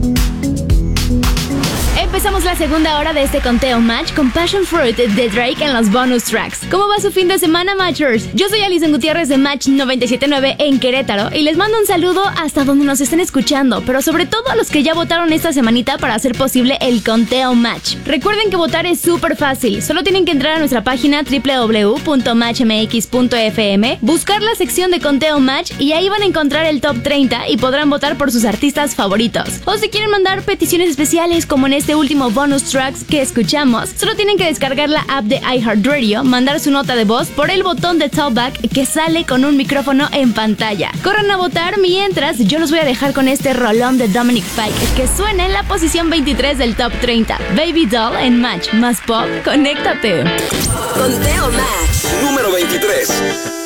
Empezamos la segunda hora de este conteo Match con Passion Fruit de Drake en los bonus tracks. ¿Cómo va su fin de semana, Matchers? Yo soy Alison Gutiérrez de Match 97.9 en Querétaro y les mando un saludo hasta donde nos estén escuchando, pero sobre todo a los que ya votaron esta semanita para hacer posible el conteo Match. Recuerden que votar es súper fácil, solo tienen que entrar a nuestra página www.matchmx.fm, buscar la sección de conteo Match y ahí van a encontrar el top 30 y podrán votar por sus artistas favoritos. O si quieren mandar peticiones especiales como en este último bonus tracks que escuchamos, solo tienen que descargar la app de iHeartRadio, mandar su nota de voz por el botón de talkback que sale con un micrófono en pantalla. Corran a votar mientras yo los voy a dejar con este rolón de Dominic Fike que suena en la posición 23 del top 30. Baby Doll en Match más Pop, conéctate. Conteo Match número 23.